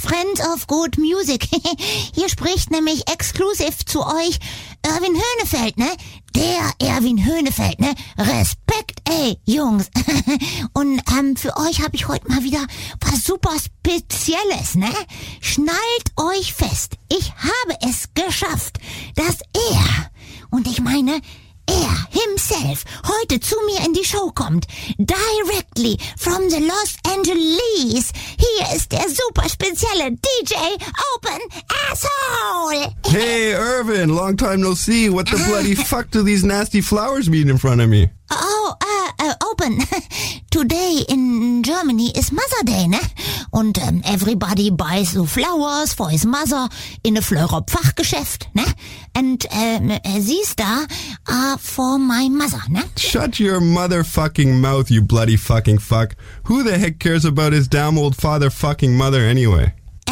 Friends of Good Music. Hier spricht nämlich exklusiv zu euch Erwin Höhnefeld, ne? Der Erwin Höhnefeld, ne? Respekt, ey, Jungs. Und für euch habe ich heute mal wieder was super Spezielles, ne? Schnallt euch fest. Ich habe es geschafft, dass er, und ich meine er himself, heute zu mir in die Show kommt. Directly from the Los Angeles. Hier ist der super spezielle DJ Open Asshole. Hey, Irvin, long time no see. What the bloody fuck do these nasty flowers mean in front of me? Open. Today in Germany is Mother Day, ne? Und everybody buys the flowers for his mother in a Fleurop-Fachgeschäft, ne? And these da are for my mother, ne? Shut your motherfucking mouth, you bloody fucking fuck. Who the heck cares about his damn old father fucking mother anyway?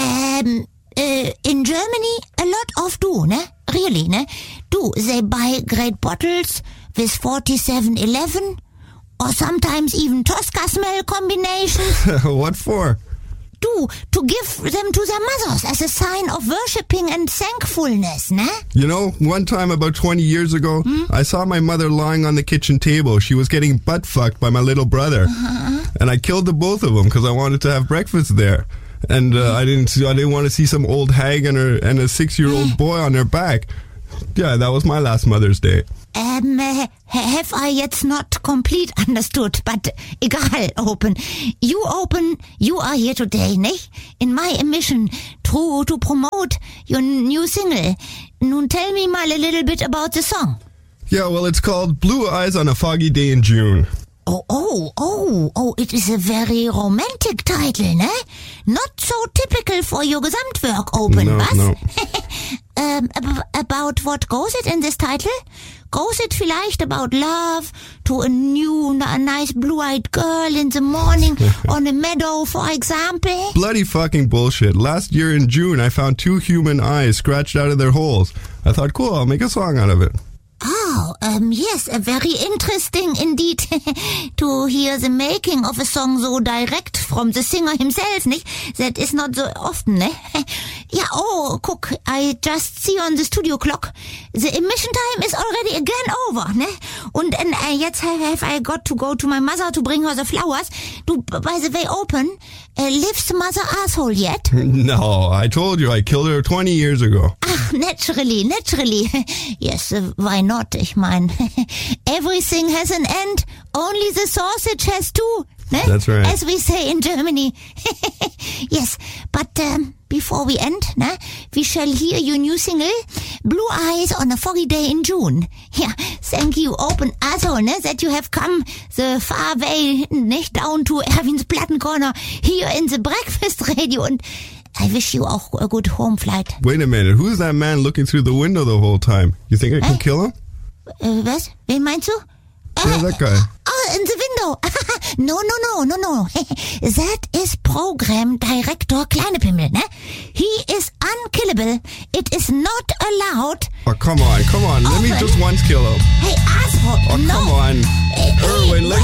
In Germany, a lot of do, ne? Really, ne? Do, they buy great bottles with 4711 or sometimes even Tosca smell combinations. What for? To give them to their mothers as a sign of worshipping and thankfulness, ne? You know, one time about 20 years ago, I saw my mother lying on the kitchen table. She was getting butt fucked by my little brother. And I killed the both of them because I wanted to have breakfast there. And I didn't want to see some old hag and a 6-year-old boy on her back. Yeah, that was my last Mother's Day. Have I yet not complete understood, but egal, Open. You are here today, nicht? In my mission to promote your new single. Nun tell me mal a little bit about the song. Yeah, well, it's called Blue Eyes on a Foggy Day in June. Oh, it is a very romantic title, ne? Not so typical for your Gesamtwerk, Open, No, was? no. About what goes it in this title? Goes it vielleicht about love to a nice blue-eyed girl in the morning on a meadow, for example? Bloody fucking bullshit. Last year in June, I found 2 human eyes scratched out of their holes. I thought, cool, I'll make a song out of it. Oh, yes, very interesting indeed to hear the making of a song so direct from the singer himself, nicht? That is not so often, ne? Yeah, oh, guck, I just see on the studio clock. The emission time is already again over, ne? Und jetzt have I got to go to my mother to bring her the flowers. Du, by the way, Open, lives the mother asshole yet? No, I told you, I killed her 20 years ago. Ach, naturally. Yes, why not? Ich mein, everything has an end. Only the sausage has two. Ne? That's right. As we say in Germany. Yes, but before we end, ne, we shall hear your new single, Blue Eyes on a Foggy Day in June. Yeah, thank you, Open Asshole, ne, that you have come the far way, nicht, down to Erwin's Plattencorner here in the Breakfast Radio, and I wish you auch a good home flight. Wait a minute, who's that man looking through the window the whole time? You think I can kill him? Was? Wen meinst du? Yeah, that guy. Oh, in the window. No. That is Program Director Kleinepimmel, ne? He is unkillable. It is not allowed. Oh, come on. Let me just once kill him. Hey, asshole. Oh, no. come on. Hey, Erwin, let